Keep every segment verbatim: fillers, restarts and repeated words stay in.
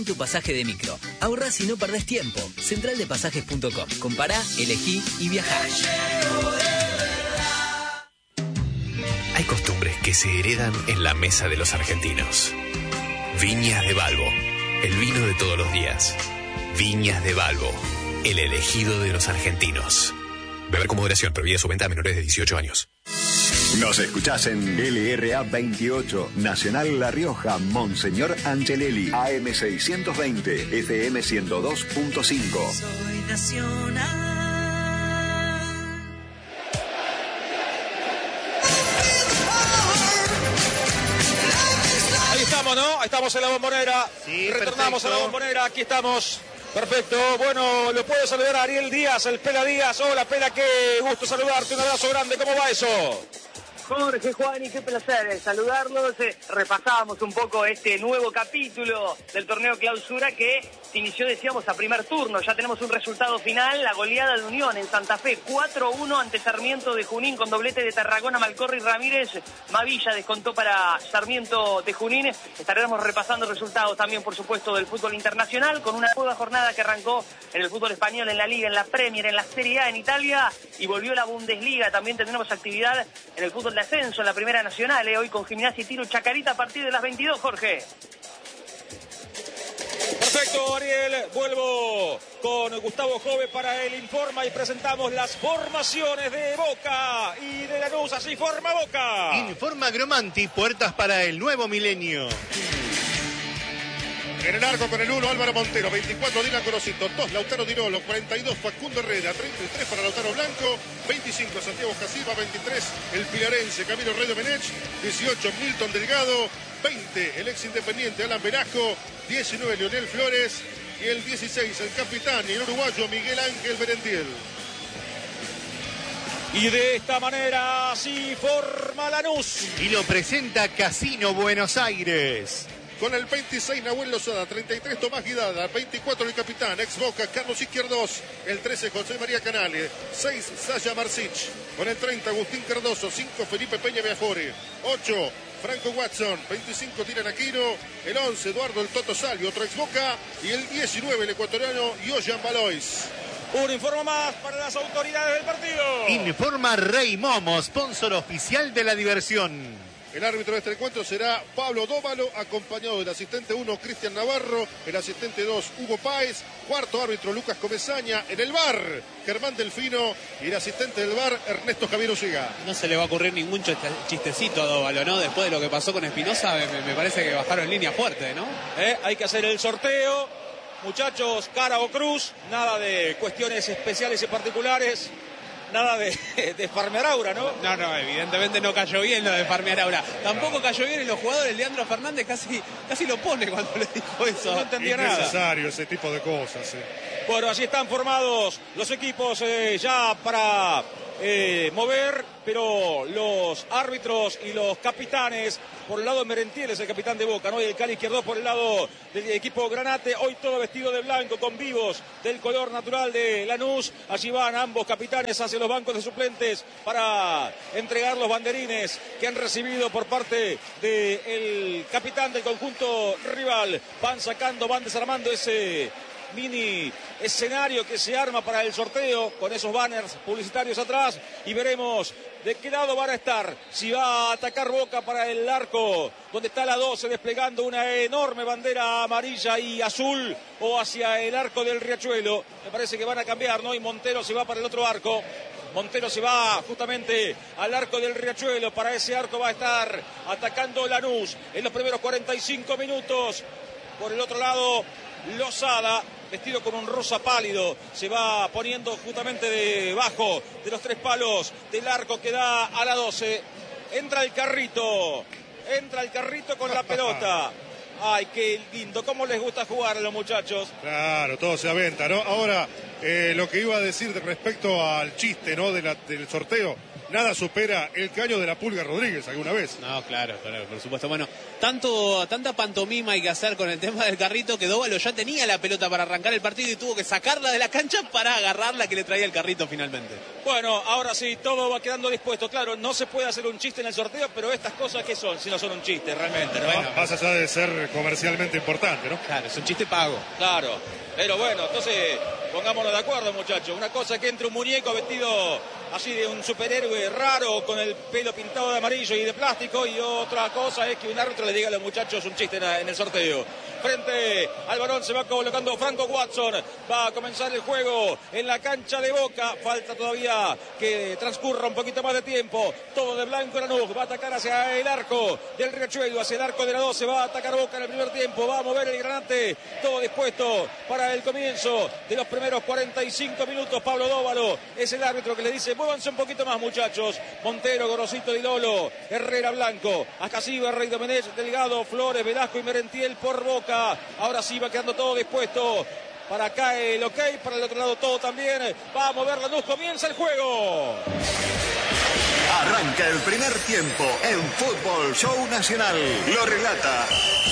Tu pasaje de micro. Ahorrás y no perdés tiempo. central de pasajes punto com. Compará, elegí y viajá. Hay costumbres que se heredan en la mesa de los argentinos. Viñas de Balbo, el vino de todos los días. Viñas de Balbo, el elegido de los argentinos. Beber con moderación, prohibida su venta a menores de dieciocho años. Nos escuchás en L R A veintiocho, Nacional La Rioja, Monseñor Angelelli, A M seiscientos veinte, F M ciento dos punto cinco. Soy nacional. Ahí estamos, ¿no? Ahí estamos en la Bombonera. Sí, retornamos perfecto. a la Bombonera, aquí estamos. Perfecto, bueno, lo puedo saludar a Ariel Díaz, el Pela Díaz. Hola, Pela, qué gusto saludarte, un abrazo grande, ¿cómo va eso? Jorge, Juan, y qué placer saludarlos. Repasábamos un poco este nuevo capítulo del torneo clausura que se inició, decíamos, a primer turno. Ya tenemos un resultado final, la goleada de Unión en Santa Fe, cuatro uno ante Sarmiento de Junín con doblete de Tarragona, Malcorri y Ramírez. Mavilla descontó para Sarmiento de Junín. Estaremos repasando resultados también, por supuesto, del fútbol internacional con una nueva jornada que arrancó en el fútbol español, en la Liga, en la Premier, en la Serie A en Italia y volvió la Bundesliga. También tendremos actividad en el fútbol de ascenso en la Primera Nacional, eh, hoy con Gimnasia y Tiro Chacarita a partir de las veintidós, Jorge. Perfecto, Ariel, vuelvo con Gustavo Jove para el Informa y presentamos las formaciones de Boca y de Lanús. Así forma Boca. Informa Gromanti, puertas para el nuevo milenio. En el arco con el uno, Álvaro Montero, veinticuatro, Dylan Gorosito, dos, Lautaro Dirolo, cuarenta y dos, Facundo Herrera, treinta y tres para Lautaro Blanco, veinticinco, Santiago Casilva, veintitrés, el Pilarense, Camilo Rey Domenech, dieciocho, Milton Delgado, veinte, el ex Independiente, Alan Velasco, diecinueve, Leonel Flores, y el dieciséis, el capitán y el uruguayo Miguel Ángel Berentiel. Y de esta manera así forma Lanús. Y lo presenta Casino Buenos Aires. Con el veintiséis, Nahuel Lozada, treinta y tres, Tomás Guidada, veinticuatro, el capitán, ex Boca, Carlos Izquierdos, el trece, José María Canale, seis, Sasha Marcich, con el treinta, Agustín Cardoso, cinco, Felipe Peña Viajore, ocho, Franco Watson, veinticinco, Tiran Aquino, el once, Eduardo El Toto Salvi, otro ex Boca, y el diecinueve, el ecuatoriano, Yoyan Valois. Un informe más para las autoridades del partido. Informa Rey Momo, sponsor oficial de la diversión. El árbitro de este encuentro será Pablo Dóvalo, acompañado del asistente uno, Cristian Navarro, el asistente dos, Hugo Páez, cuarto árbitro, Lucas Comesaña, en el V A R, Germán Delfino, y el asistente del V A R, Ernesto Javier Uciga. No se le va a ocurrir ningún chistecito a Dóvalo, ¿no? Después de lo que pasó con Espinosa, me, me parece que bajaron línea fuerte, ¿no? Eh, hay que hacer el sorteo, muchachos, cara o cruz, nada de cuestiones especiales y particulares. Nada de, de farmear aura, ¿no? No, no, evidentemente no cayó bien lo de farmear aura. Tampoco cayó bien en los jugadores. Leandro Fernández casi, casi lo pone cuando le dijo eso. No entendía nada. Es necesario ese tipo de cosas, sí. Bueno, así están formados los equipos eh, ya para eh, mover, pero los árbitros y los capitanes, por el lado de Merentiel es el capitán de Boca, ¿no? Y el Cali Izquierdo por el lado del equipo Granate, hoy todo vestido de blanco con vivos del color natural de Lanús. Allí van ambos capitanes hacia los bancos de suplentes para entregar los banderines que han recibido por parte del capitán del conjunto rival. Van sacando, van desarmando ese mini escenario que se arma para el sorteo con esos banners publicitarios atrás y veremos de qué lado van a estar, si va a atacar Boca para el arco donde está la doce desplegando una enorme bandera amarilla y azul, o hacia el arco del Riachuelo. Me parece que van a cambiar, ¿no? Y Montero se va para el otro arco. Montero se va justamente al arco del Riachuelo. Para ese arco va a estar atacando Lanús en los primeros cuarenta y cinco minutos. Por el otro lado, Lozada, vestido con un rosa pálido, se va poniendo justamente debajo de los tres palos del arco que da a la doce. Entra el carrito, entra el carrito con la pelota. Ay, qué lindo, cómo les gusta jugar a los muchachos. Claro, todo se aventa, ¿no? Ahora, Eh, lo que iba a decir respecto al chiste, ¿no? de la, del sorteo, nada supera el caño de la Pulga Rodríguez alguna vez. No, claro, claro, por supuesto. Bueno, tanto, tanta pantomima hay que hacer con el tema del carrito que Dóvalo ya tenía la pelota para arrancar el partido y tuvo que sacarla de la cancha para agarrarla que le traía el carrito finalmente. Bueno, ahora sí, todo va quedando dispuesto. Claro, no se puede hacer un chiste en el sorteo, pero estas cosas, ¿qué son? Si no son un chiste, realmente, ¿no? Bueno, más allá de ser comercialmente importante, ¿no? Claro, es un chiste pago. Claro, pero bueno, entonces pongámonos de acuerdo, muchachos. Una cosa es que entre un muñeco vestido así de un superhéroe raro con el pelo pintado de amarillo y de plástico, y otra cosa es que un árbitro le diga a los muchachos un chiste en el sorteo. Frente al balón se va colocando Franco Watson. Va a comenzar el juego en la cancha de Boca. Falta todavía que transcurra un poquito más de tiempo. Todo de blanco Lanús. Va a atacar hacia el arco del Riachuelo, hacia el arco de la doce. Va a atacar Boca en el primer tiempo. Va a mover el granate. Todo dispuesto para el comienzo de los primeros cuarenta y cinco minutos. Pablo Dóvalo es el árbitro que le dice: muévanse un poquito más, muchachos. Montero, Gorosito, Dilolo, Herrera, Blanco, Acasiba, Rey Domenech, Delgado, Flores, Velasco y Merentiel por Boca. Ahora sí va quedando todo dispuesto. Para acá el ok, para el otro lado todo también. Va a mover Lanús, comienza el juego. Arranca el primer tiempo en Fútbol Show Nacional. Lo relata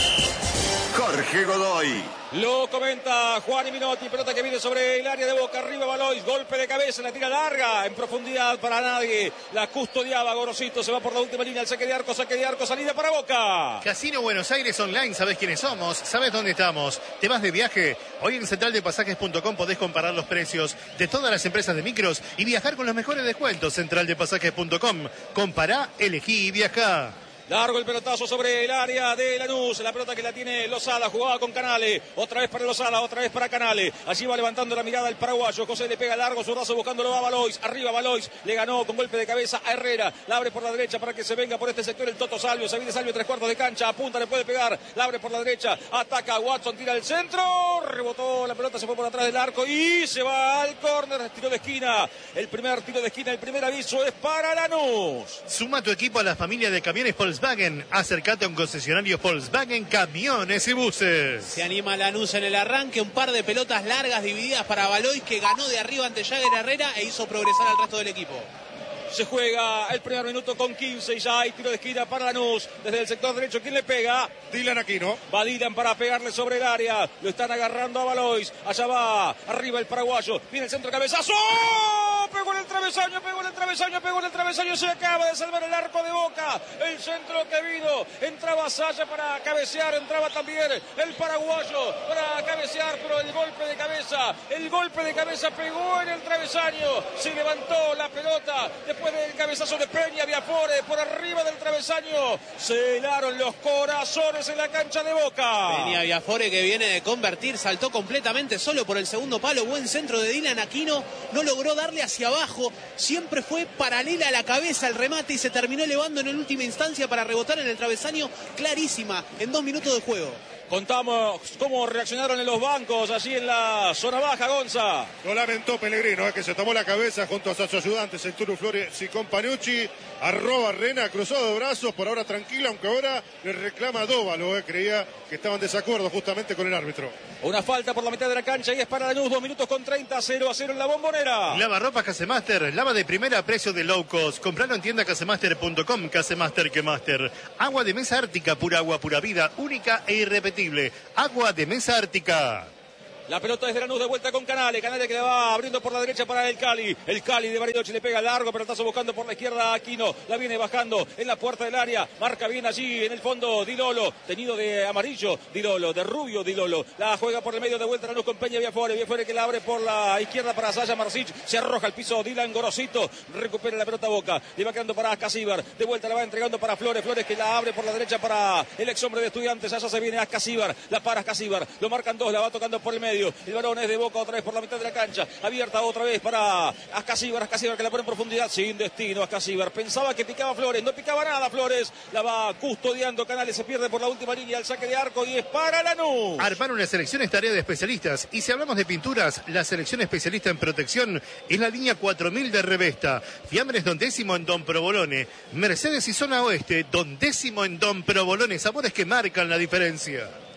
Jorge Godoy. Lo comenta Juan Minotti, pelota que viene sobre el área de Boca, arriba Valois, golpe de cabeza, la tira larga, en profundidad para nadie, la custodiaba Gorosito, se va por la última línea, el saque de arco, saque de arco, salida para Boca. Casino Buenos Aires Online, sabes quiénes somos, sabes dónde estamos, te vas de viaje, hoy en central de pasajes punto com podés comparar los precios de todas las empresas de micros y viajar con los mejores descuentos. central de pasajes punto com, compará, elegí y viajá. Largo el pelotazo sobre el área de Lanús. La pelota que la tiene Lozada. Jugaba con Canale. Otra vez para Lozada. Otra vez para Canale. Allí va levantando la mirada el paraguayo. José le pega largo su brazo buscándolo a Valois. Arriba Valois. Le ganó con golpe de cabeza a Herrera. La abre por la derecha para que se venga por este sector el Toto Salvio. Se viene Salvio tres cuartos de cancha. Apunta, le puede pegar. La abre por la derecha. Ataca Watson. Tira el centro. Rebotó la pelota. Se fue por atrás del arco. Y se va al córner. Tiro de esquina. El primer tiro de esquina. El primer aviso es para Lanús. Suma tu equipo a la familia de camiones Volkswagen. Acércate a un concesionario Volkswagen Camiones y Buses. Se anima Lanús en el arranque, un par de pelotas largas divididas para Valois, que ganó de arriba ante Jagger Herrera e hizo progresar al resto del equipo. Se juega el primer minuto con quince y ya hay tiro de esquina para Lanús. Desde el sector derecho, ¿quién le pega? Dylan Aquino. Va Dylan para pegarle sobre el área. Lo están agarrando a Valois. Allá va, arriba el paraguayo. Viene el centro, cabezazo. Pegó en el travesaño, pegó en el travesaño, pegó en el travesaño. Se acaba de salvar el arco de Boca. El centro que vino. Entraba Saya para cabecear. Entraba también el paraguayo para cabecear. Pero el golpe de cabeza, el golpe de cabeza pegó en el travesaño. Se levantó la pelota. Después del cabezazo de Peña, Viafore por arriba del travesaño. Se helaron los corazones en la cancha de Boca. Peña Viafore, que viene de convertir, saltó completamente solo por el segundo palo. Buen centro de Dylan Aquino. No logró darle hacia abajo. Siempre fue paralela a la cabeza el remate y se terminó elevando en la última instancia para rebotar en el travesaño. Clarísima en dos minutos de juego. Contamos cómo reaccionaron en los bancos, allí en la zona baja, Gonza. Lo lamentó Pellegrino, eh, que se tomó la cabeza junto a sus ayudantes, el Turu Flores y Companucci. Arroba Rena, cruzado de brazos, por ahora tranquila, aunque ahora le reclama a Dóvalo. Eh, creía que estaban en desacuerdo justamente con el árbitro. Una falta por la mitad de la cancha y es para Lanús, dos minutos con treinta, cero a cero en la Bombonera. Lava ropa Casemaster, lava de primera a precio de low cost. Compralo en tienda casemaster punto com, Casemaster que Master. Agua de mesa ártica, pura agua, pura vida, única e irrepetible. Agua de mesa ártica. La pelota desde Lanús de vuelta con Canale. Canale que le va abriendo por la derecha para el Cali. El Cali de Bariloche le pega largo, pero está buscando por la izquierda a Aquino. La viene bajando en la puerta del área. Marca bien allí en el fondo Dilolo. Tenido de amarillo Dilolo, de rubio Dilolo. La juega por el medio de vuelta Lanús con Peña Viafore. Viafore que la abre por la izquierda para Saya Marsic. Se arroja al piso Dylan Gorosito. Recupera la pelota Boca. Le va quedando para Acasíbar. De vuelta la va entregando para Flores. Flores que la abre por la derecha para el ex hombre de Estudiantes. Allá se viene Acasíbar. La para Acasíbar. Lo marcan dos. La va tocando por el medio. El balón es de Boca otra vez por la mitad de la cancha. Abierta otra vez para Acasíbar. Acasíbar que la pone en profundidad. Sin destino Acasíbar. Pensaba que picaba Flores. No picaba nada Flores. La va custodiando Canales. Se pierde por la última línea. El saque de arco y es para Lanús. Armar una selección es tarea de especialistas. Y si hablamos de pinturas, la selección especialista en protección es la línea cuatro mil de Revesta. Fiambres Don Décimo en Don Provolone. Mercedes y Zona Oeste. Don Décimo en Don Provolone. Sabores que marcan la diferencia.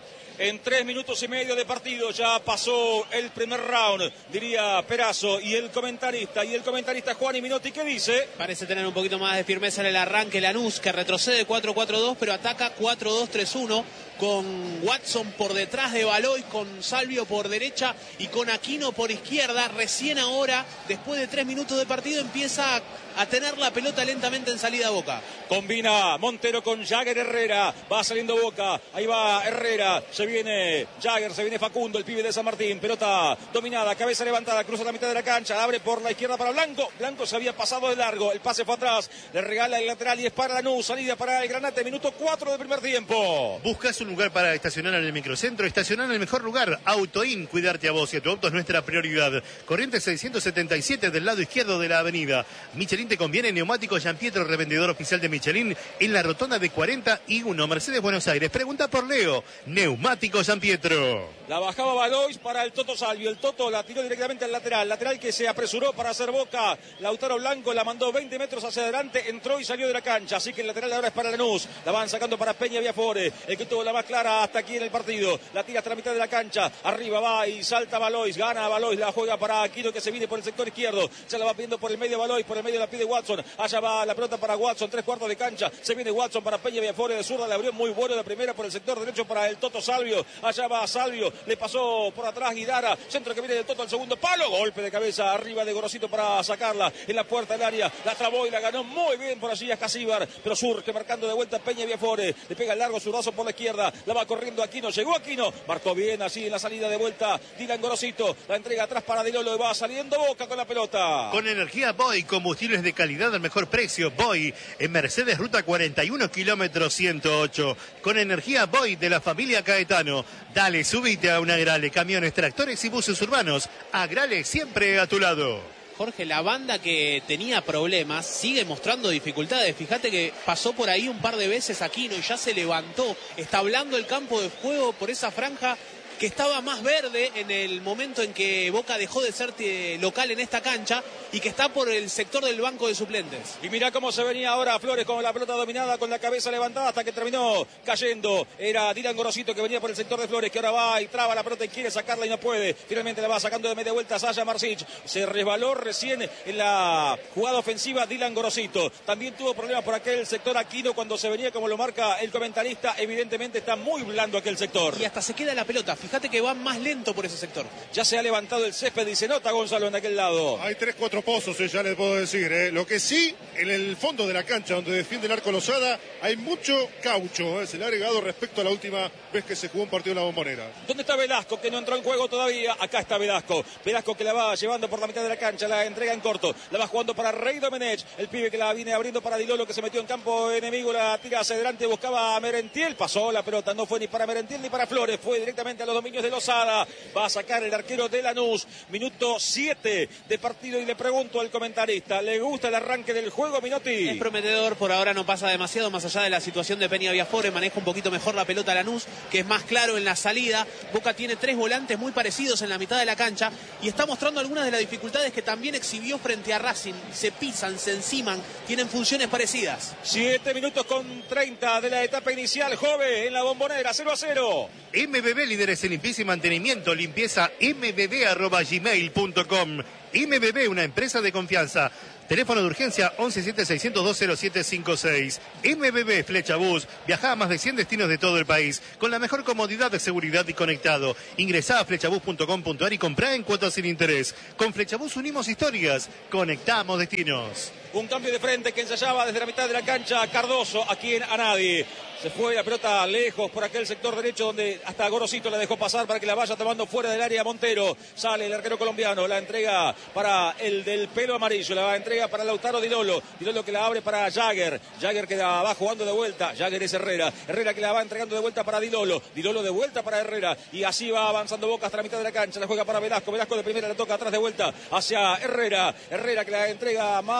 En tres minutos y medio de partido ya pasó el primer round, diría Perazo, y el comentarista, y el comentarista Juan y Minotti, ¿qué dice? Parece tener un poquito más de firmeza en el arranque Lanús, que retrocede cuatro cuatro dos, pero ataca cuatro dos tres uno, con Watson por detrás de Baloy, con Salvio por derecha y con Aquino por izquierda. Recién ahora, después de tres minutos de partido, empieza a, a tener la pelota lentamente en salida a Boca. Combina Montero con Jagger Herrera, va saliendo Boca, ahí va Herrera, se viene Jagger, se viene Facundo, el pibe de San Martín, pelota dominada, cabeza levantada, cruza la mitad de la cancha, abre por la izquierda para Blanco, Blanco se había pasado de largo, el pase fue atrás, le regala el lateral y es para Lanús, salida para el Granate, minuto cuatro del primer tiempo. ¿Buscas un lugar para estacionar en el microcentro? Estacionar en el mejor lugar, Autoin, cuidarte a vos y a tu auto es nuestra prioridad. Corrientes seiscientos setenta y siete del lado izquierdo de la avenida. Michelin te conviene, neumático Gian Pietro, revendedor oficial de Michelin en la rotonda de cuarenta y uno, Mercedes Buenos Aires. Pregunta por Leo, neumático Gian Pietro. La bajaba Balois para el Toto Salvio, el Toto la tiró directamente al lateral, lateral que se apresuró para hacer Boca, Lautaro Blanco la mandó veinte metros hacia adelante, entró y salió de la cancha, así que el lateral ahora es para Lanús, la van sacando para Peña Viafore, el que tuvo la más clara hasta aquí en el partido, la tira hasta la mitad de la cancha, arriba va y salta Balois, gana Balois, la juega para Aquino que se viene por el sector izquierdo, se la va pidiendo por el medio Balois, por el medio la pide Watson, allá va la pelota para Watson, tres cuartos de cancha, se viene Watson para Peña Viafore de zurda, le abrió muy bueno la primera por el sector derecho para el Toto Salvio, allá va Salvio, le pasó por atrás Guidara, centro que viene del Toto al segundo palo, golpe de cabeza arriba de Gorosito para sacarla en la puerta del área, la trabó y la ganó muy bien por allí Escasíbar, pero surge marcando de vuelta Peña Viafore, le pega el largo zurdazo por la izquierda, la va corriendo Aquino, llegó Aquino, marcó bien así en la salida de vuelta, Dylan Gorosito, la entrega atrás para Dilolo y va saliendo Boca con la pelota. Con energía Boy, combustibles de calidad al mejor precio, Boy, en Mercedes Ruta cuarenta y uno, kilómetro ciento ocho, con energía Boy de la familia Caetano, dale, subite a una Agrale, camiones, tractores y buses urbanos, Agrale siempre a tu lado. Jorge, la banda que tenía problemas sigue mostrando dificultades. Fíjate que pasó por ahí un par de veces Aquino y ya se levantó. Está hablando el campo de juego por esa franja que estaba más verde en el momento en que Boca dejó de ser local en esta cancha y que está por el sector del banco de suplentes. Y mirá cómo se venía ahora Flores con la pelota dominada, con la cabeza levantada hasta que terminó cayendo. Era Dylan Gorosito que venía por el sector de Flores, que ahora va y traba la pelota y quiere sacarla y no puede. Finalmente la va sacando de media vuelta Sasha Marsic. Se resbaló recién en la jugada ofensiva Dylan Gorosito. También tuvo problemas por aquel sector Aquino cuando se venía, como lo marca el comentarista. Evidentemente está muy blando aquel sector. Y hasta se queda la pelota. Fíjate que va más lento por ese sector. Ya se ha levantado el césped y se nota, Gonzalo, en aquel lado. Hay tres, cuatro pozos, eh, ya les puedo decir. Eh. Lo que sí, en el fondo de la cancha donde defiende el arco Lozada, hay mucho caucho. Eh. Se le ha agregado respecto a la última vez que se jugó un partido en la Bombonera. ¿Dónde está Velasco, que no entró en juego todavía? Acá está Velasco. Velasco que la va llevando por la mitad de la cancha, la entrega en corto. La va jugando para Rey Domenech, el pibe que la viene abriendo para Dilolo, que se metió en campo enemigo, la tira hacia adelante, buscaba a Merentiel. Pasó la pelota, no fue ni para Merentiel ni para Flores, fue directamente a los dominios de Lozada. Va a sacar el arquero de Lanús. Minuto siete de partido y le pregunto al comentarista, ¿le gusta el arranque del juego, Minotti? Es prometedor, por ahora no pasa demasiado, más allá de la situación de Peña Viafore, maneja un poquito mejor la pelota Lanús, que es más claro en la salida. Boca tiene tres volantes muy parecidos en la mitad de la cancha y está mostrando algunas de las dificultades que también exhibió frente a Racing. Se pisan, se enciman, tienen funciones parecidas. Siete minutos con treinta de la etapa inicial, Jove, en la Bombonera, cero a cero. M B B, líderes en limpieza y mantenimiento, limpieza m b b arroba gmail punto com. M B B, una empresa de confianza. Teléfono de urgencia once siete seiscientos dos cero siete cinco seis. M B B Flecha Bus. Viaja a más de cien destinos de todo el país con la mejor comodidad de seguridad y conectado. Ingresá a flechabus punto com punto a r y comprá en cuotas sin interés. Con Flechabus unimos historias. Conectamos destinos. Un cambio de frente que ensayaba desde la mitad de la cancha Cardoso aquí en Anadi. Se fue la pelota lejos por aquel sector derecho donde hasta Gorosito la dejó pasar para que la vaya tomando fuera del área Montero. Sale el arquero colombiano, la entrega para el del pelo amarillo, la entrega para Lautaro Dilolo. Dilolo que la abre para Jagger. Jagger que la va jugando de vuelta. Jagger es Herrera. Herrera que la va entregando de vuelta para Dilolo. Dilolo de vuelta para Herrera. Y así va avanzando Boca hasta la mitad de la cancha. La juega para Velasco. Velasco de primera le toca atrás de vuelta hacia Herrera. Herrera que la entrega más atrás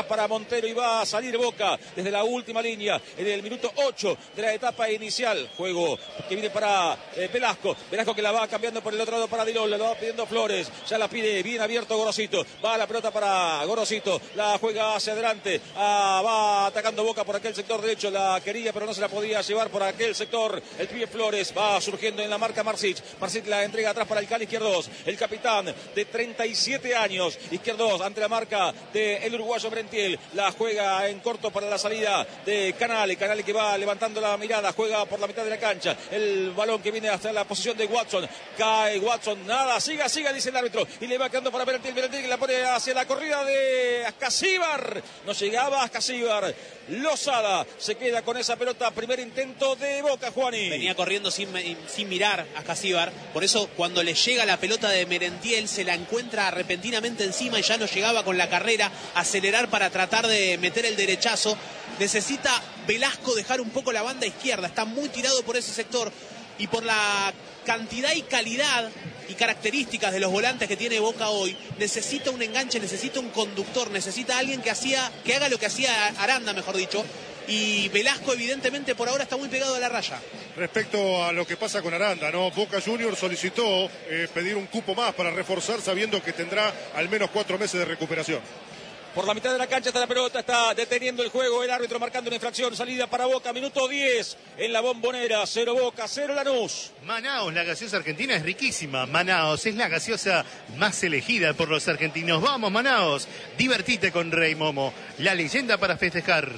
para Montero y va a salir Boca desde la última línea en el minuto ocho de la etapa inicial. Juego que viene para eh, Velasco. Velasco que la va cambiando por el otro lado para Dirol. La va pidiendo Flores. Ya la pide bien abierto Gorosito. Va la pelota para Gorosito. La juega hacia adelante. Ah, va atacando Boca por aquel sector derecho. La quería pero no se la podía llevar por aquel sector. El pibe Flores va surgiendo en la marca Marsic. Marsic la entrega atrás para el Cali Izquierdos. El capitán de treinta y siete años. Izquierdos ante la marca del uruguayo Merentiel. La juega en corto para la salida de Canale. Canale que va levantando la mirada. Juega por la mitad de la cancha. El balón que viene hasta la posición de Watson. Cae Watson. Nada. Siga, siga, dice el árbitro. Y le va quedando para Merentiel. Merentiel que la pone hacia la corrida de Ascasíbar. No llegaba Ascasíbar. Lozada se queda con esa pelota. Primer intento de Boca, Juani. Venía corriendo sin, sin mirar a Ascasíbar. Por eso cuando le llega la pelota de Merentiel se la encuentra repentinamente encima y ya no llegaba con la carrera. Acelerar para tratar de meter el derechazo. Necesita Velasco dejar un poco la banda izquierda. Está muy tirado por ese sector. Y por la cantidad y calidad y características de los volantes que tiene Boca hoy, necesita un enganche, necesita un conductor, necesita alguien que hacía, que haga lo que hacía Aranda, mejor dicho. Y Velasco evidentemente por ahora está muy pegado a la raya. Respecto a lo que pasa con Aranda, ¿no? Boca Juniors solicitó eh, pedir un cupo más para reforzar sabiendo que tendrá al menos cuatro meses de recuperación. Por la mitad de la cancha está la pelota, está deteniendo el juego, el árbitro marcando una infracción, salida para Boca, minuto diez en la Bombonera, cero Boca, cero Lanús. Manaos, la gaseosa argentina es riquísima. Manaos es la gaseosa más elegida por los argentinos. Vamos, Manaos, divertite con Rey Momo, la leyenda para festejar.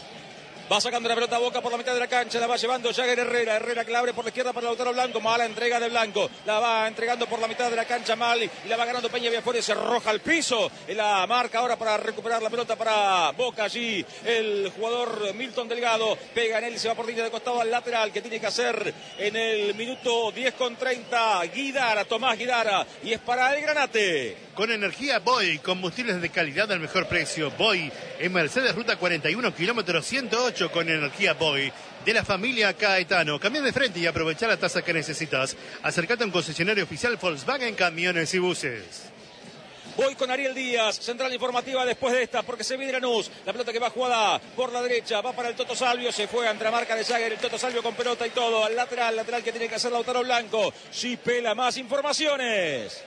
Va sacando la pelota a Boca por la mitad de la cancha, la va llevando Jagger Herrera, Herrera que la abre por la izquierda para Lautaro Blanco, mala entrega de Blanco, la va entregando por la mitad de la cancha mal y la va ganando Peña Villafuerte, se arroja al piso, en la marca ahora para recuperar la pelota para Boca allí, el jugador Milton Delgado, pega en él, se va por línea de costado al lateral, que tiene que hacer en el minuto diez con treinta, Guidara, Tomás Guidara, y es para el Granate. Con energía Boy, combustibles de calidad al mejor precio. Boy, en Mercedes Ruta cuarenta y uno, kilómetro ciento ocho, con energía Boy. De la familia Caetano. Cambia de frente y aprovecha la tasa que necesitas. Acércate a un concesionario oficial Volkswagen Camiones y Buses. Voy con Ariel Díaz, central informativa después de esta, porque se viene Lanús. La pelota que va jugada por la derecha, va para el Toto Salvio, se fue ante la marca de Jagger, el Toto Salvio con pelota y todo, al lateral, lateral que tiene que hacer Lautaro Blanco. Sí, pela más informaciones.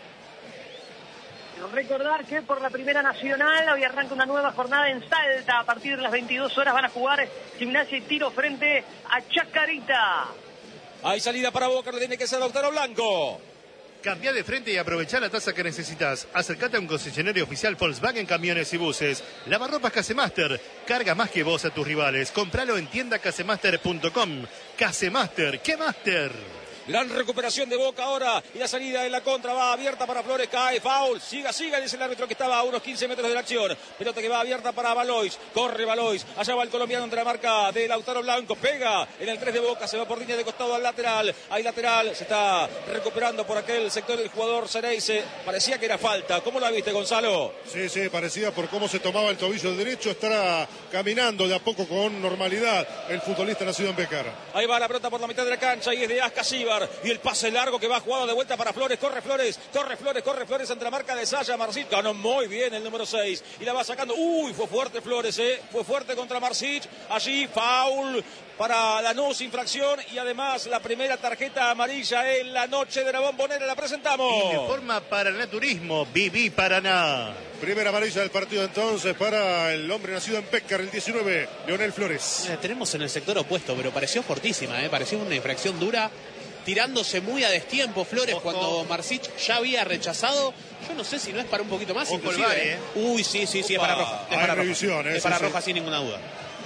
Recordar que por la Primera Nacional hoy arranca una nueva jornada en Salta. A partir de las veintidós horas van a jugar Gimnasia y Tiro frente a Chacarita. Hay salida para Boca, lo tiene que ser Lautaro Blanco. Cambia de frente y aprovecha la tasa que necesitas. Acércate a un concesionario oficial Volkswagen Camiones y Buses. Lavarropas Casemaster. Carga más que vos a tus rivales. Compralo en tienda casemaster punto com. Casemaster, ¿qué Master? Gran recuperación de Boca ahora y la salida en la contra va abierta para Flores, cae, foul, siga, siga, dice el árbitro que estaba a unos quince metros de la acción. Pelota que va abierta para Valois, corre Valois, allá va el colombiano entre la marca de Lautaro Blanco, pega en el tres de Boca, se va por línea de costado al lateral, hay lateral, se está recuperando por aquel sector el jugador Cereice, parecía que era falta, ¿cómo la viste, Gonzalo? Sí, sí, parecía por cómo se tomaba el tobillo derecho, estará caminando de a poco con normalidad el futbolista nacido en Becar. Ahí va la pelota por la mitad de la cancha y es de Ascasíbar. Y el pase largo que va jugado de vuelta para Flores, corre Flores, corre Flores, corre Flores ante la marca de Saya Marsic, ganó muy bien el número seis y la va sacando, uy, fue fuerte Flores, eh, fue fuerte contra Marsic, allí foul para Lanús, infracción y además la primera tarjeta amarilla en la noche de la Bombonera, la presentamos. Informa Paraná Turismo, Viví Paraná. Primera amarilla del partido entonces para el hombre nacido en Pécar, el diecinueve, Leonel Flores. Eh, tenemos en el sector opuesto, pero pareció fortísima, eh, pareció una infracción dura. Tirándose muy a destiempo Flores. Ojo. Cuando Marsic ya había rechazado. Yo no sé si no es para un poquito más. Ojo inclusive, el ¿eh? Uy, sí, sí, sí, Opa. es para roja. Es Hay para revisión, roja, eh, es para sí, roja sí. sin ninguna duda.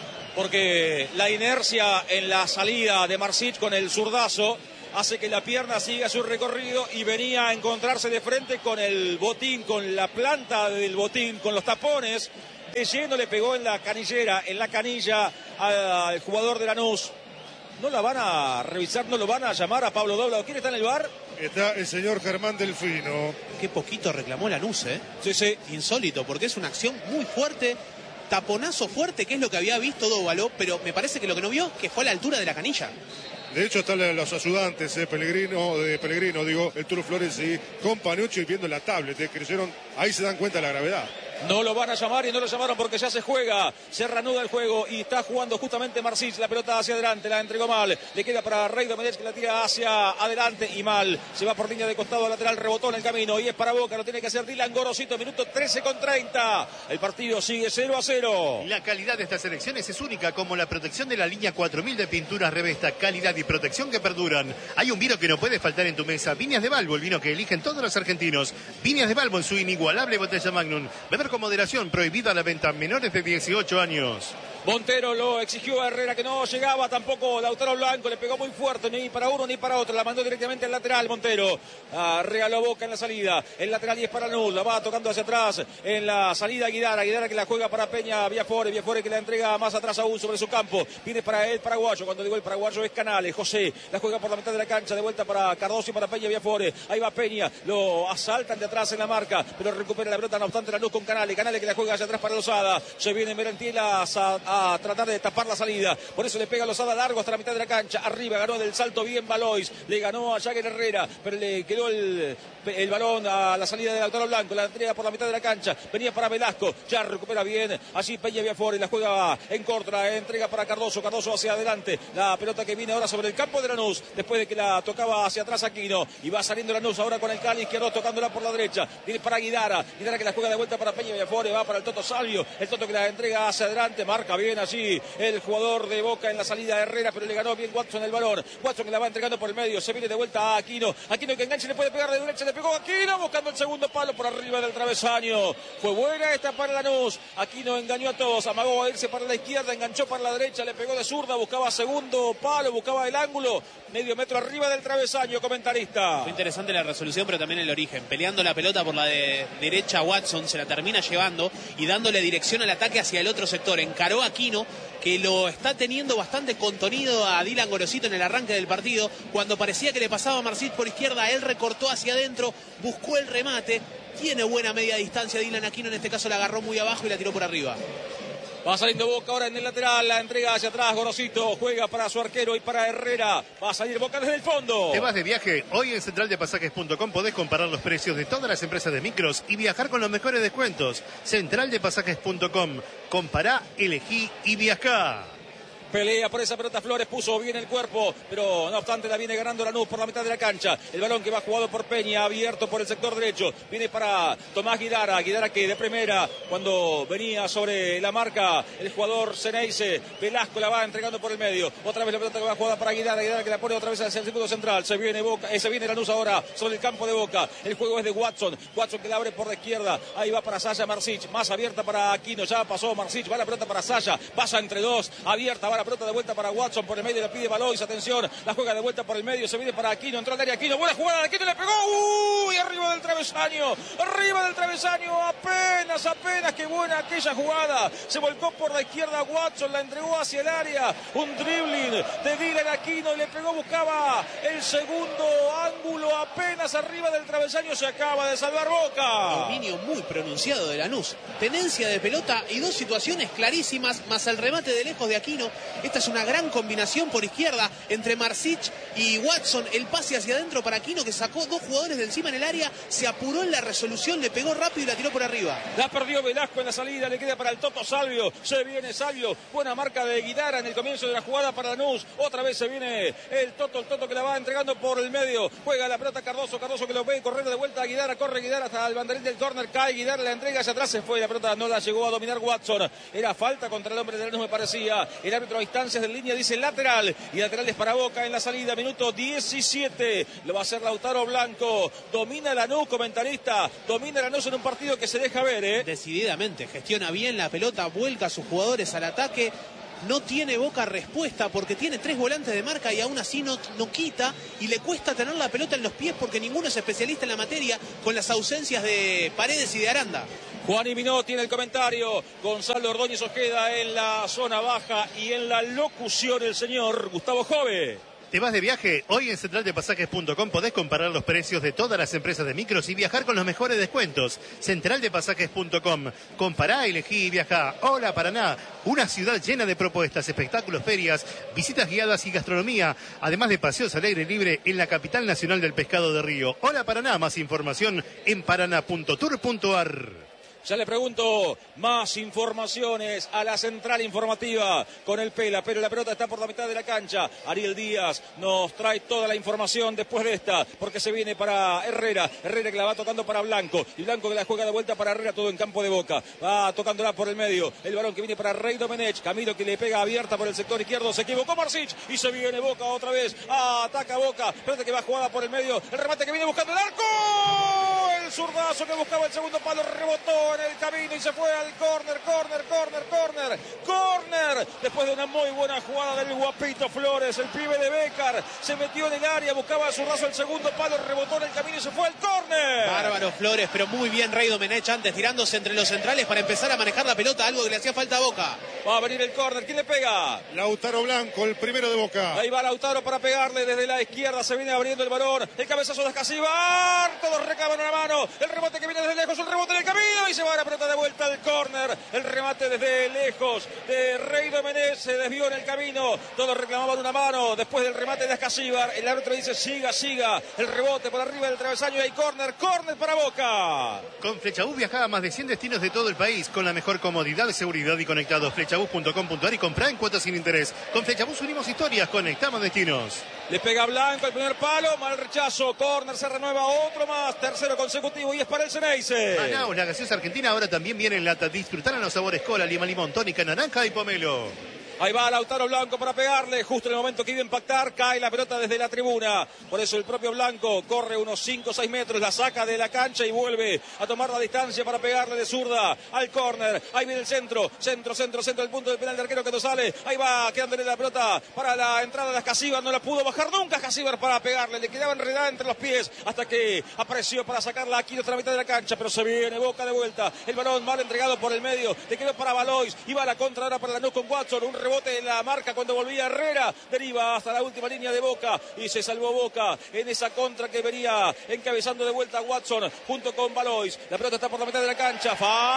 Porque la inercia en la salida de Marsic con el zurdazo hace que la pierna siga su recorrido y venía a encontrarse de frente con el botín, con la planta del botín, con los tapones. De lleno le pegó en la canillera, en la canilla al jugador de Lanús. ¿No la van a revisar, no lo van a llamar a Pablo Dobla? ¿Quién está en el bar? Está el señor Germán Delfino. Qué poquito reclamó Lanús, ¿eh? Sí, sí. Insólito, porque es una acción muy fuerte, taponazo fuerte, que es lo que había visto Dóvalo, pero me parece que lo que no vio es que fue a la altura de la canilla. De hecho están los ayudantes, eh, Pellegrino, de Pellegrino, digo, el Turo Flores y Companucci viendo la tablet, eh, creyeron, ahí se dan cuenta de la gravedad. No lo van a llamar y no lo llamaron porque ya se juega, se reanuda el juego y está jugando justamente Marsic, la pelota hacia adelante, la entregó mal, le queda para Rey Domenech que la tira hacia adelante y mal, se va por línea de costado lateral, rebotó en el camino y es para Boca, lo tiene que hacer Dylan Gorosito, minuto trece con treinta, el partido sigue cero a cero. La calidad de estas elecciones es única, como la protección de la línea cuatro mil de pinturas Revesta, calidad y protección que perduran. Hay un vino que no puede faltar en tu mesa, Viñas de Balbo, el vino que eligen todos los argentinos. Viñas de Balbo en su inigualable botella Magnum. Beber con moderación, prohibida la venta a menores de dieciocho años. Montero lo exigió a Herrera que no llegaba tampoco. Lautaro Blanco le pegó muy fuerte, ni para uno ni para otro, la mandó directamente al lateral. Montero ah, regaló Boca en la salida, el lateral y es para Lanús, la va tocando hacia atrás en la salida Guidara, Guidara que la juega para Peña, Viafore, Viafore que la entrega más atrás aún sobre su campo, viene para el paraguayo, cuando digo el paraguayo es Canales, José, la juega por la mitad de la cancha, de vuelta para Cardoso y para Peña, Viafore, ahí va Peña, lo asaltan de atrás en la marca, pero recupera la pelota, no obstante Lanús con Canales, Canales que la juega hacia atrás para Lozada, se viene Merentiela a, a tratar de tapar la salida, por eso le pega Lozada largo hasta la mitad de la cancha, arriba ganó del salto bien Valois, le ganó a Jagger Herrera, pero le quedó el, el balón a la salida de Lautaro Blanco, la entrega por la mitad de la cancha, venía para Velasco, ya recupera bien, allí Peña Viafore, la juega en corto, la entrega para Cardoso, Cardoso hacia adelante, la pelota que viene ahora sobre el campo de Lanús, después de que la tocaba hacia atrás Aquino, y va saliendo Lanús ahora con el cali izquierdo tocándola por la derecha, viene para Guidara, Guidara que la juega de vuelta para Peña Viafore, va para el Toto Salvio, el Toto que la entrega hacia adelante, marca bien allí el jugador de Boca en la salida de Herrera, pero le ganó bien Watson el balón, Watson que la va entregando por el medio, se viene de vuelta a Aquino, Aquino que enganche, le puede pegar de derecha, le pegó a Aquino, buscando el segundo palo por arriba del travesaño, fue buena esta para Lanús, Aquino engañó a todos, amagó a irse para la izquierda, enganchó para la derecha, le pegó de zurda, buscaba segundo palo, buscaba el ángulo, medio metro arriba del travesaño, comentarista. Fue interesante la resolución, pero también el origen, peleando la pelota por la de derecha Watson, se la termina llevando y dándole dirección al ataque hacia el otro sector, encaró a Aquino, que lo está teniendo bastante contenido a Dylan Gorosito en el arranque del partido, cuando parecía que le pasaba a Marsic por izquierda, él recortó hacia adentro, buscó el remate, tiene buena media distancia Dylan Aquino, en este caso la agarró muy abajo y la tiró por arriba. Va saliendo Boca ahora en el lateral, la entrega hacia atrás, Gorosito juega para su arquero y para Herrera, va a salir Boca desde el fondo. ¿Te vas de viaje? Hoy en central de pasajes punto com podés comparar los precios de todas las empresas de micros y viajar con los mejores descuentos. central de pasajes punto com, compará, elegí y viajá. Pelea por esa pelota Flores, puso bien el cuerpo, pero no obstante la viene ganando Lanús por la mitad de la cancha. El balón que va jugado por Peña, abierto por el sector derecho. Viene para Tomás Guidara, Guidara que de primera, cuando venía sobre la marca el jugador Ceneice, Velasco la va entregando por el medio. Otra vez la pelota que va jugada para Guidara, Guidara que la pone otra vez hacia el circuito central. Se viene Boca, eh, se viene Lanús ahora sobre el campo de Boca. El juego es de Watson, Watson que la abre por la izquierda. Ahí va para Saya Marsic, más abierta para Aquino, ya pasó Marsic, va la pelota para Saya, pasa entre dos, abierta, va la pelota de vuelta para Watson, por el medio le pide Valois, atención, la juega de vuelta por el medio, se viene para Aquino, entró al área Aquino, buena jugada de Aquino, le pegó, uy, arriba del travesaño, arriba del travesaño, apenas, apenas, qué buena aquella jugada, se volcó por la izquierda Watson, la entregó hacia el área, un dribbling de Dylan Aquino, y le pegó, buscaba el segundo ángulo, apenas arriba del travesaño, se acaba de salvar Boca. Dominio muy pronunciado de Lanús, tenencia de pelota y dos situaciones clarísimas, más el remate de lejos de Aquino. Esta es una gran combinación por izquierda entre Marsic y Watson, el pase hacia adentro para Aquino, que sacó dos jugadores de encima en el área, se apuró en la resolución, le pegó rápido y la tiró por arriba. La perdió Velasco en la salida, le queda para el Toto Salvio, se viene Salvio, buena marca de Guidara en el comienzo de la jugada para Lanús, otra vez se viene el Toto, el Toto que la va entregando por el medio, juega la pelota Cardoso, Cardoso que lo ve correr de vuelta a Guidara, corre Guidara hasta el banderín del córner, cae Guidara, la entrega hacia atrás, se fue, la pelota no la llegó a dominar Watson, era falta contra el hombre de Lanús me parecía, el árbitro a instancias de línea dice lateral, y lateral es para Boca en la salida, minuto diecisiete, lo va a hacer Lautaro Blanco, domina Lanús, comentarista, domina Lanús en un partido que se deja ver, ¿eh? Decididamente, gestiona bien la pelota, vuelca a sus jugadores al ataque, no tiene Boca respuesta porque tiene tres volantes de marca y aún así no, no quita y le cuesta tener la pelota en los pies porque ninguno es especialista en la materia con las ausencias de Paredes y de Aranda. Juan y Minotti en el comentario, Gonzalo Ordóñez Ojeda en la zona baja y en la locución el señor Gustavo Jove. ¿Te vas de viaje? Hoy en central de pasajes punto com podés comparar los precios de todas las empresas de micros y viajar con los mejores descuentos. central de pasajes punto com. Compará, elegí y viajá. Hola Paraná, una ciudad llena de propuestas, espectáculos, ferias, visitas guiadas y gastronomía, además de paseos al aire libre en la capital nacional del pescado de Río. Hola Paraná, más información en paraná punto tour punto ar. Ya le pregunto más informaciones a la central informativa con el Pela, pero la pelota está por la mitad de la cancha. Ariel Díaz nos trae toda la información después de esta, porque se viene para Herrera. Herrera que la va tocando para Blanco, y Blanco que la juega de vuelta para Herrera, todo en campo de Boca. Va tocándola por el medio, el balón que viene para Rey Domenech. Camilo que le pega abierta por el sector izquierdo, se equivocó Marsic y se viene Boca otra vez. Ataca Boca, pelota que va jugada por el medio, el remate que viene buscando el arco. El zurdazo que buscaba el segundo palo rebotó en el camino y se fue al córner, córner, córner, córner, córner. Después de una muy buena jugada del Guapito Flores, el pibe de Bécar se metió en el área, buscaba el zurdazo, el segundo palo rebotó en el camino y se fue al córner. Bárbaro Flores, pero muy bien Rey Domenech antes, tirándose entre los centrales para empezar a manejar la pelota, algo que le hacía falta a Boca. Va a venir el córner, ¿quién le pega? Lautaro Blanco, el primero de Boca. Ahí va Lautaro para pegarle desde la izquierda, se viene abriendo el balón, el cabezazo de Escasíbar, todos recaban una mano, el rebote que viene desde lejos, un rebote en el camino y se va la pelota de vuelta al córner. El remate desde lejos de Rey Domenech se desvió en el camino, todos reclamaban una mano después del remate de Escasíbar. El árbitro dice siga, siga, el rebote por arriba del travesaño y hay córner, córner para Boca. Con Flechabús viaja a más de cien destinos de todo el país con la mejor comodidad, seguridad y conectados. Flechabús punto com punto ar y comprá en cuotas sin interés. Con Flechabús unimos historias, conectamos destinos. Le pega Blanco el primer palo, mal rechazo, córner, se renueva otro más, tercero consecutivo y es para el Ceneice. Manaus, la gaseosa argentina, ahora también viene en lata. Disfrutarán los sabores cola, lima, limón, tónica, naranja y pomelo. Ahí va Lautaro Blanco para pegarle, justo en el momento que iba a impactar, cae la pelota desde la tribuna. Por eso el propio Blanco corre unos cinco o seis metros, la saca de la cancha y vuelve a tomar la distancia para pegarle de zurda al córner. Ahí viene el centro, centro, centro, centro, el punto del penal de arquero que no sale. Ahí va quedándole la pelota para la entrada de Escasíbar, no la pudo bajar nunca Escasíbar para pegarle, le quedaba enredada entre los pies hasta que apareció para sacarla aquí hasta la mitad de la cancha, pero se viene Boca de vuelta. El balón mal entregado por el medio, le quedó para Valois, iba a la contra ahora para Lanús con Watson, un rebote en la marca cuando volvía Herrera, deriva hasta la última línea de Boca y se salvó Boca en esa contra que venía encabezando de vuelta Watson junto con Valois. La pelota está por la mitad de la cancha,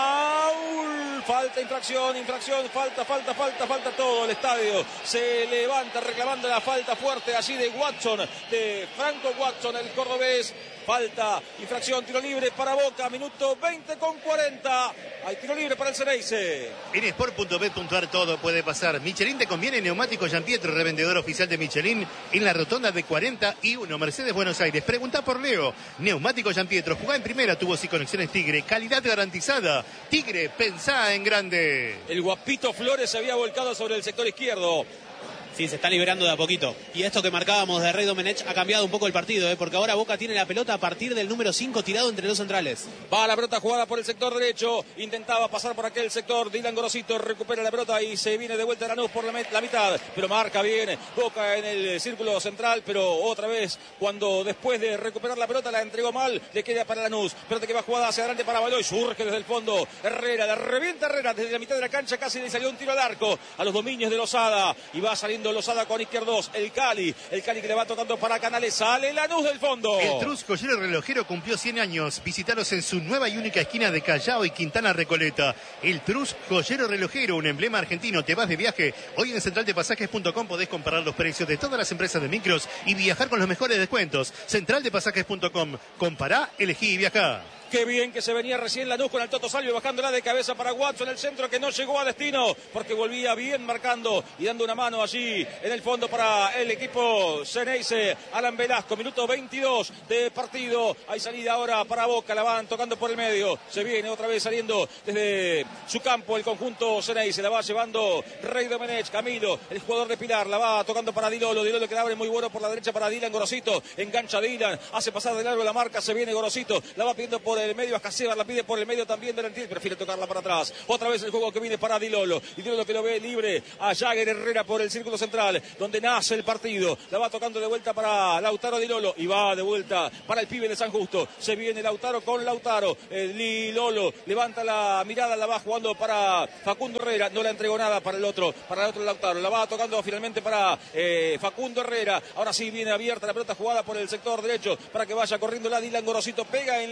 foul, falta, infracción, infracción, falta, falta, falta, falta todo. El estadio se levanta reclamando la falta fuerte así de Watson, de Franco Watson, el cordobés. Falta, infracción, tiro libre para Boca, minuto veinte con cuarenta. Hay tiro libre para el Ceneice. En sport punto bet punto ar todo puede pasar. Michelin te conviene, neumático Gianpietro, revendedor oficial de Michelin en la rotonda de cuarenta y uno, Mercedes, Buenos Aires. Pregunta por Leo. Neumático Gianpietro, jugá en primera, tubos y conexiones Tigre, calidad garantizada. Tigre, pensá en grande. El Guapito Flores se había volcado sobre el sector izquierdo. Sí, se está liberando de a poquito. Y esto que marcábamos de Rey Domenech ha cambiado un poco el partido, ¿eh? Porque ahora Boca tiene la pelota a partir del número cinco tirado entre los centrales. Va la pelota jugada por el sector derecho. Intentaba pasar por aquel sector. Dylan Gorosito recupera la pelota y se viene de vuelta Lanús por la, la mitad. Pero marca bien Boca en el círculo central. Pero otra vez, cuando después de recuperar la pelota la entregó mal, le queda para Lanús. Pelota que va jugada hacia adelante para Baloy. Surge desde el fondo Herrera. La revienta Herrera desde la mitad de la cancha. Casi le salió un tiro al arco a los dominios de Lozada. Y va saliendo Lozada con izquierdos, el Cali, el Cali que le va tocando para Canales, sale Lanús del fondo. El Trus Joyero Relojero cumplió cien años, visitaros en su nueva y única esquina de Callao y Quintana Recoleta. El Trus Joyero Relojero, un emblema argentino. Te vas de viaje, hoy en central de pasajes punto com podés comparar los precios de todas las empresas de micros y viajar con los mejores descuentos. central de pasajes punto com, compará, elegí y viajá. Qué bien que se venía recién Lanús con el Toto Salvio bajándola de cabeza para Watson, el centro que no llegó a destino porque volvía bien marcando y dando una mano allí en el fondo para el equipo Ceneice. Alan Velasco, minuto veintidós de partido. Hay salida ahora para Boca, la van tocando por el medio. Se viene otra vez saliendo desde su campo el conjunto Ceneice. La va llevando Rey Domenech, Camilo, el jugador de Pilar. La va tocando para Dilolo. Dilolo que la abre muy bueno por la derecha para Dylan Gorosito. Engancha Dylan, hace pasar de largo la marca. Se viene Gorosito, la va pidiendo por el medio a Escasíbar, la pide por el medio también Delantil, prefiere tocarla para atrás. Otra vez el juego que viene para Dilolo. Y Dilolo que lo ve libre a Jagger Herrera por el círculo central, donde nace el partido. La va tocando de vuelta para Lautaro Dilolo y va de vuelta para el pibe de San Justo. Se viene Lautaro con Lautaro. El Dilolo levanta la mirada, la va jugando para Facundo Herrera. No la entregó nada para el otro, para el otro Lautaro. La va tocando finalmente para eh, Facundo Herrera. Ahora sí viene abierta la pelota jugada por el sector derecho para que vaya corriendo la Dylan Gorosito. Pega en la marca, se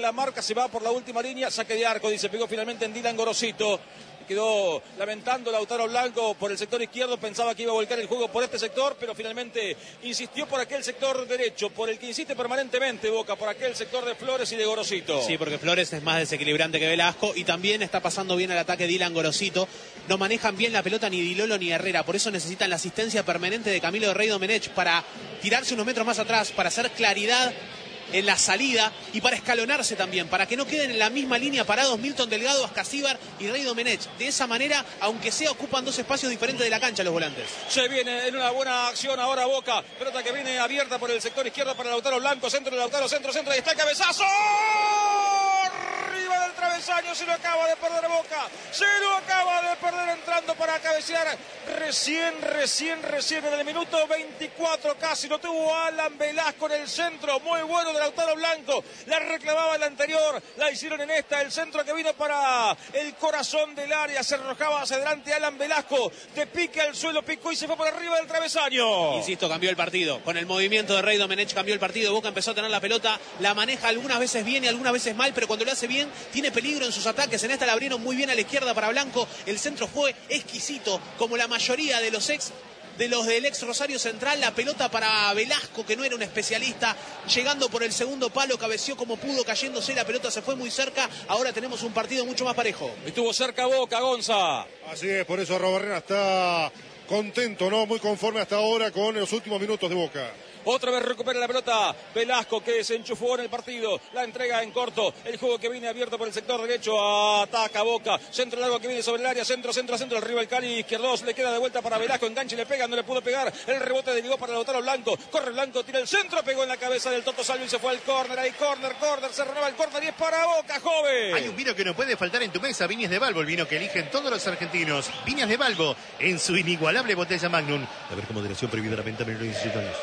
se va por la última línea, saque de arco, dice, pegó finalmente en Dylan Gorosito. Quedó lamentando Lautaro Blanco por el sector izquierdo, pensaba que iba a volcar el juego por este sector, pero finalmente insistió por aquel sector derecho, por el que insiste permanentemente Boca, por aquel sector de Flores y de Gorosito. Sí, porque Flores es más desequilibrante que Velasco y también está pasando bien el ataque Dylan Gorosito. No manejan bien la pelota ni Di Lolo ni Herrera, por eso necesitan la asistencia permanente de Camilo de Rey Domenech para tirarse unos metros más atrás, para hacer claridad en la salida y para escalonarse también, para que no queden en la misma línea parados Milton Delgado, Ascasíbar y Rey Domenech. De esa manera, aunque sea, ocupan dos espacios diferentes de la cancha los volantes. Se viene en una buena acción ahora Boca, pelota que viene abierta por el sector izquierdo para Lautaro Blanco, centro de Lautaro, centro, centro, y está el cabezazo. Arriba del travesaño, se lo acaba de perder Boca, se lo acaba de perder entrando para cabecear recién, recién, recién en el minuto veinticuatro casi, lo tuvo Alan Velasco en el centro, muy bueno de Lautaro Blanco, la reclamaba el anterior, la hicieron en esta, el centro que vino para el corazón del área, se arrojaba hacia adelante Alan Velasco, de pique al suelo, picó y se fue por arriba del travesaño. Insisto, cambió el partido, con el movimiento de Rey Domenech cambió el partido, Boca empezó a tener la pelota, la maneja algunas veces bien y algunas veces mal, pero cuando lo hace bien, tiene peligro en sus ataques, en esta la abrieron muy bien a la izquierda para Blanco, el centro fue exquisito, como la mayoría de los ex de los del ex Rosario Central, la pelota para Velasco, que no era un especialista, llegando por el segundo palo, cabeció como pudo, cayéndose, la pelota se fue muy cerca, ahora tenemos un partido mucho más parejo. Estuvo cerca Boca, Gonza. Así es, por eso Arrobarrena está contento, ¿no? Muy conforme hasta ahora con los últimos minutos de Boca. Otra vez recupera la pelota Velasco, que se enchufó en el partido, la entrega en corto, el juego que viene abierto por el sector derecho, ataca Boca, centro largo que viene sobre el área, centro, centro, centro, arriba el Cali izquierdos, le queda de vuelta para Velasco, enganche y le pega, no le pudo pegar, el rebote derivó para Lautaro Blanco, corre Blanco, tira el centro, pegó en la cabeza del Toto Salvo y se fue al córner, ahí córner, córner, se renueva el córner y es para Boca, joven. Hay un vino que no puede faltar en tu mesa, Viñas de Balbo, el vino que eligen todos los argentinos, Viñas de Balbo, en su inigualable botella Magnum. A ver, con moderación prohibida la venta menor de diecisiete años.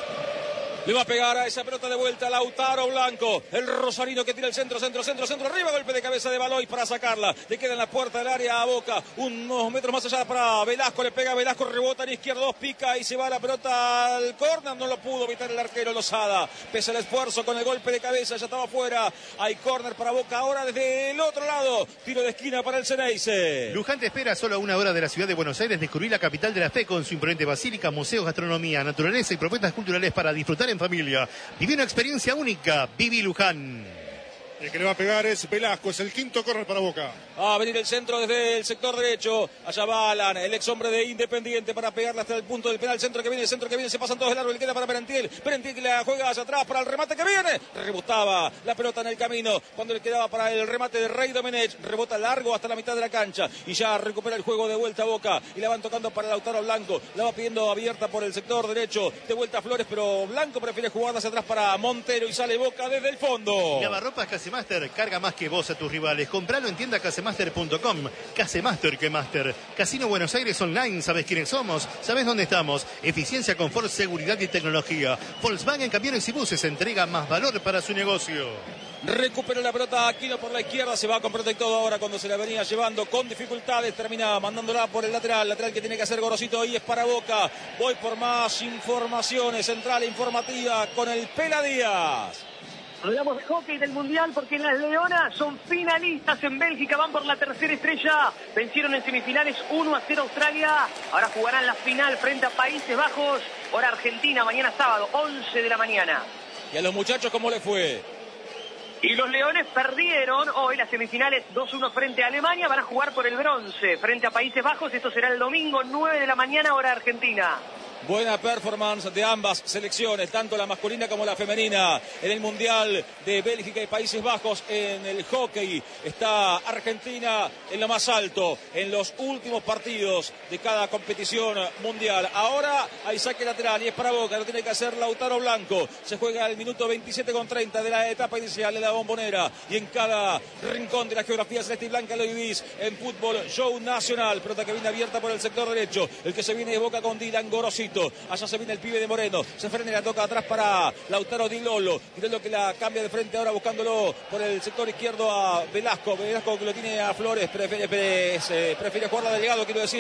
Le va a pegar a esa pelota de vuelta Lautaro Blanco, el rosarino que tira el centro, centro, centro, centro, arriba, golpe de cabeza de Baloy para sacarla, le queda en la puerta del área a Boca, unos metros más allá para Velasco, le pega a Velasco, rebota en izquierdo, pica y se va la pelota al córner, no lo pudo evitar el arquero Lozada, pese al esfuerzo con el golpe de cabeza, ya estaba fuera, hay córner para Boca, ahora desde el otro lado, tiro de esquina para el Ceneice. Luján te espera solo a una hora de la ciudad de Buenos Aires, descubrir la capital de la fe con su imponente basílica, museos, gastronomía, naturaleza y propuestas culturales para disfrutar en familia. Viví una experiencia única, Viví Luján. El que le va a pegar es Velasco, es el quinto córner para Boca. Va a venir el centro desde el sector derecho. Allá va Alan, el ex hombre de Independiente, para pegarle hasta el punto del penal. Centro que viene, centro que viene, se pasan todos de largo. Le queda para Perentiel. Perentiel que la juega hacia atrás para el remate que viene. Rebotaba la pelota en el camino. Cuando le quedaba para el remate de Rey Domenech. Rebota largo hasta la mitad de la cancha. Y ya recupera el juego de vuelta a Boca. Y la van tocando para Lautaro Blanco. La va pidiendo abierta por el sector derecho. De vuelta a Flores, pero Blanco prefiere jugar hacia atrás para Montero. Y sale Boca desde el fondo. Lavarropas Casemaster, carga más que vos a tus rivales. Compralo en tienda casemaster punto com. Casemaster que Master. Casino Buenos Aires Online. ¿Sabes quiénes somos? ¿Sabes dónde estamos? Eficiencia, confort, seguridad y tecnología. Volkswagen Camiones y Buses entrega más valor para su negocio. Recupera la pelota Aquino por la izquierda, se va con protector ahora cuando se la venía llevando con dificultades, termina mandándola por el lateral, lateral que tiene que hacer Gorosito y es para Boca. Voy por más informaciones, central informativa con el Pela Díaz. Hablamos de hockey del Mundial porque las Leonas son finalistas en Bélgica, van por la tercera estrella, vencieron en semifinales uno a cero Australia, ahora jugarán la final frente a Países Bajos, hora Argentina, mañana sábado, once de la mañana. ¿Y a los muchachos cómo les fue? Y los Leones perdieron hoy las semifinales dos uno frente a Alemania, van a jugar por el bronce frente a Países Bajos, esto será el domingo nueve de la mañana, hora Argentina. Buena performance de ambas selecciones, tanto la masculina como la femenina, en el Mundial de Bélgica y Países Bajos. En el hockey está Argentina en lo más alto, en los últimos partidos de cada competición mundial. Ahora hay saque lateral y es para Boca, lo tiene que hacer Lautaro Blanco. Se juega el minuto veintisiete con treinta de la etapa inicial de la Bombonera. Y en cada rincón de la geografía celeste y blanca lo vivís en Fútbol Show Nacional. Pelota que viene abierta por el sector derecho. El que se viene de Boca con Dylan Gorosito. Allá se viene el pibe de Moreno, se frena y la toca atrás para Lautaro Di Lolo. Di Lolo que la cambia de frente ahora buscándolo por el sector izquierdo a Velasco. Velasco que lo tiene a Flores, prefiere, prefiere, prefiere jugar la delegado, quiero decir.